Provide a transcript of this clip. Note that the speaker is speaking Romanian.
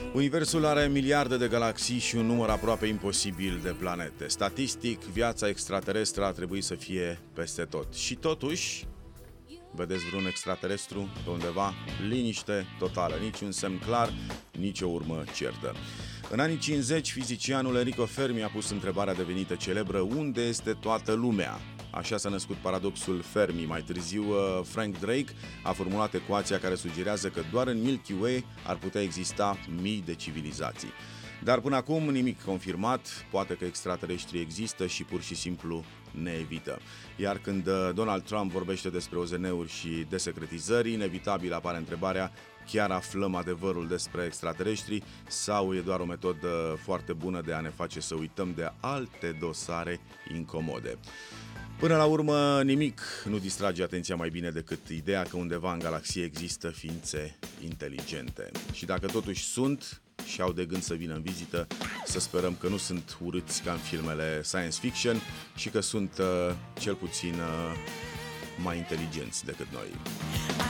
Universul are miliarde de galaxii și un număr aproape imposibil de planete. Statistic, viața extraterestră ar trebui să fie peste tot. Și totuși, vedeți vreun extraterestru pe undeva? Liniște totală, niciun semn clar, nicio urmă certă. În anii 50, fizicianul Enrico Fermi a pus întrebarea devenită celebră: unde este toată lumea? Așa s-a născut paradoxul Fermi. Mai târziu, Frank Drake a formulat ecuația care sugerează că doar în Milky Way ar putea exista mii de civilizații. Dar până acum nimic confirmat, poate că extraterestrii există și pur și simplu ne evită. Iar când Donald Trump vorbește despre OZN-uri și desecretizări, inevitabil apare întrebarea: chiar aflăm adevărul despre extraterestri sau e doar o metodă foarte bună de a ne face să uităm de alte dosare incomode? Până la urmă, nimic nu distrage atenția mai bine decât ideea că undeva în galaxie există ființe inteligente. Și dacă totuși sunt și au de gând să vină în vizită, să sperăm că nu sunt urâți ca în filmele science fiction și că sunt cel puțin mai inteligenți decât noi.